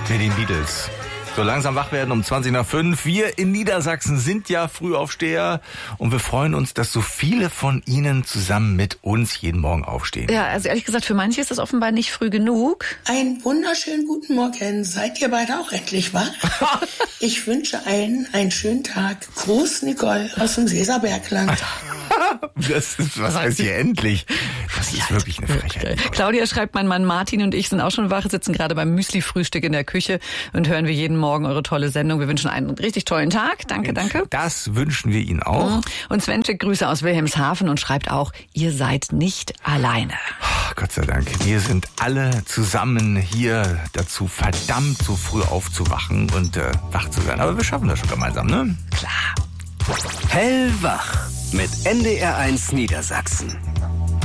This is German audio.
mit den Beatles. So langsam wach werden um 5:20. Wir in Niedersachsen sind ja Frühaufsteher und wir freuen uns, dass so viele von Ihnen zusammen mit uns jeden Morgen aufstehen. Ja, also ehrlich gesagt, für manche ist das offenbar nicht früh genug. Einen wunderschönen guten Morgen. Seid ihr beide auch endlich wach? Ich wünsche allen einen schönen Tag. Gruß, Nicole aus dem Seeserbergland. Was heißt hier endlich? Das ist wirklich eine Frechheit. Claudia schreibt, mein Mann Martin und ich sind auch schon wach, sitzen gerade beim Müsli-Frühstück in der Küche und hören wir jeden Morgen eure tolle Sendung. Wir wünschen einen richtig tollen Tag. Danke, danke. Das wünschen wir Ihnen auch. Und Sven schickt Grüße aus Wilhelmshaven und schreibt auch, ihr seid nicht alleine. Oh, Gott sei Dank. Wir sind alle zusammen hier dazu verdammt, so früh aufzuwachen und wach zu werden. Aber wir schaffen das schon gemeinsam, ne? Klar. Hellwach mit NDR1 Niedersachsen.